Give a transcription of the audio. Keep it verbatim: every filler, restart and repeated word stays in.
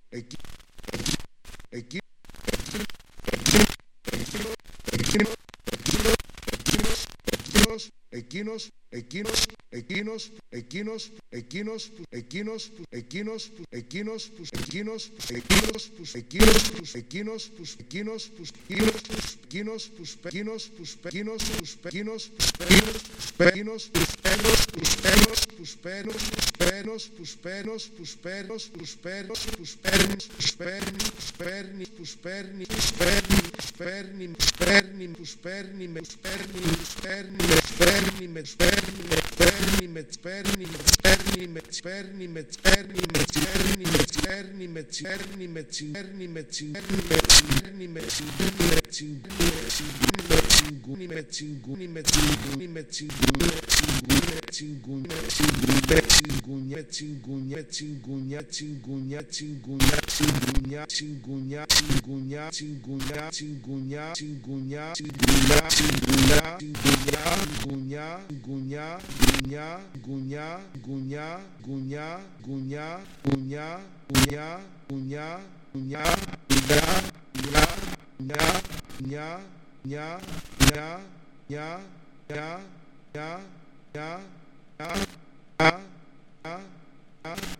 εκεί, εκεί, εκείνος, εκείνος, εκείνος, εκείνος, εκείνος, εκείνος, εκείνος, εκείνος, εκείνος, εκείνος, εκείνος, εκείνος, εκείνος, εκείνος, εκείνος, εκείνος, εκείνος, Πένος, πένος, πένος, πένος, πένος, πένος, πένος, πένος, πένος, παίρνει, παίρνει, παίρνει, παίρνει, παίρνει, παίρνει, παίρνει, με παίρνει, παίρνει, με παίρνει, με παίρνει, με παίρνει, με παίρνει, με παίρνει, με παίρνει, με παίρνει, με παίρνει, με παίρνει, με παίρνει, με παίρνει, με παίρνει, με τσιγκούνι, με τσιγκούνι, με τσιγκούνι, με τσιγκούνι, με τσιγκούνι, με τσιγκούνι, με τσιγκούνι, με τσιγκούνι, με τσιγκούνι, με τσιγκούνι, με τσιγκούνι, τσιγκούνια, τσιγκούνια, τσιγκούνια, τσιγκούνια, τσιγκούνια, τσιγκούνια, τσιγκούνια, τσιγκούνια, τσιγκούνια, τσιγκούνια, τσιγκούνια, γκουνιά, γκουνιά, γκουνιά, γκουνιά, γκουνιά, γκουνιά, γκουνιά, γκουνιά, γκουνιά, γκουνιά, γκουνιά, γκουνιά, νιά, νιά, νιά, νιά, νιά, νιά, νιά, νιά, νιά, νιά,